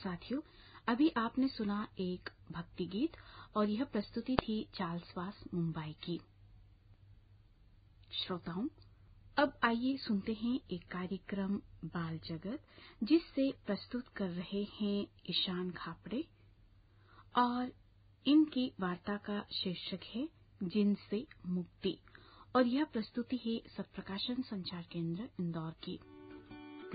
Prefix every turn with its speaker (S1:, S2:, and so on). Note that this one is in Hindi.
S1: साथियों, अभी आपने सुना एक भक्ति गीत और यह प्रस्तुति थी चार्ल्स वास मुंबई की। श्रोताओं, अब आइए सुनते हैं एक कार्यक्रम बाल जगत, जिससे प्रस्तुत कर रहे हैं ईशान खापड़े और इनकी वार्ता का शीर्षक है जिनसे मुक्ति और यह प्रस्तुति है सत्प्रकाशन संचार केंद्र इंदौर की।